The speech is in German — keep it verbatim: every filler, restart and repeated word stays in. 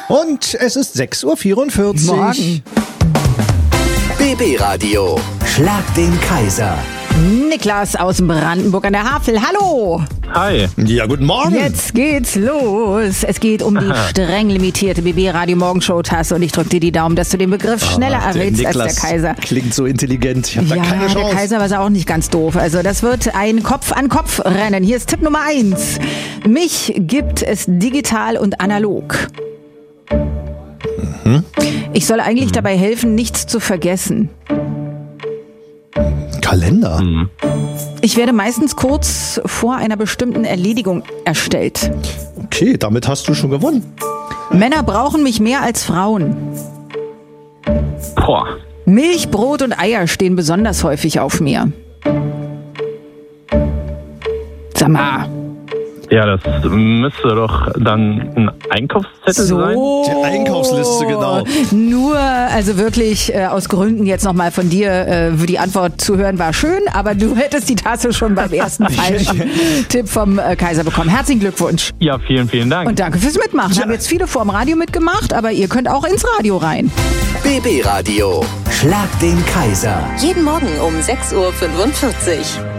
Und es ist sechs Uhr vierundvierzig. Morgen. B B-Radio. Schlag den Kaiser. Niklas aus Brandenburg an der Havel. Hallo. Hi. Ja, guten Morgen. Jetzt geht's los. Es geht um die streng limitierte B B-Radio Morgenshow-Tasse und ich drück dir die Daumen, dass du den Begriff schneller Ah, der errätst als Niklas der Kaiser. Klingt so intelligent. Ich hab da Ja, keine Chance. der Kaiser war auch nicht ganz doof. Also das wird ein Kopf-an-Kopf-Rennen. Hier ist Tipp Nummer eins. Mich gibt es digital und analog. Mhm. Ich soll eigentlich mhm. dabei helfen, nichts zu vergessen. Kalender. Mhm. Ich werde meistens kurz vor einer bestimmten Erledigung erstellt. Okay, damit hast du schon gewonnen. Männer brauchen mich mehr als Frauen. Boah. Milch, Brot und Eier stehen besonders häufig auf mir. Sag mal. Ja, das müsste doch dann ein Einkaufszettel so, sein. Die Einkaufsliste, genau. Nur, also wirklich äh, aus Gründen jetzt nochmal von dir, äh, die Antwort zu hören war schön, aber du hättest die Tasse schon beim ersten falschen Tipp vom äh, Kaiser bekommen. Herzlichen Glückwunsch. Ja, vielen, vielen Dank. Und danke fürs Mitmachen. Ja. Haben jetzt viele vor dem Radio mitgemacht, aber ihr könnt auch ins Radio rein. B B-Radio. Schlag den Kaiser. Jeden Morgen um sechs Uhr fünfundvierzig.